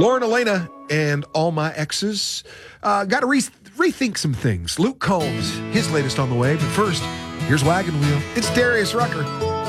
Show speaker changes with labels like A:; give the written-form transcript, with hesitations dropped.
A: Lauren Elena and All My Exes. Got to rethink some things. Luke Combs, his latest on the way. But first, here's Wagon Wheel. It's Darius Rucker.